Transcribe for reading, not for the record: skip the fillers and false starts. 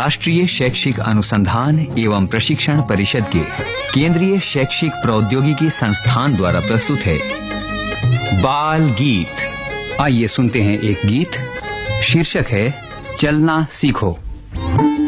राष्ट्रीय शैक्षिक अनुसंधान एवं प्रशिक्षण परिषद के केंद्रीय शैक्षिक प्रौद्योगिकी संस्थान द्वारा प्रस्तुत है बाल गीत। आइए सुनते हैं एक गीत। शीर्षक है चलना सीखो।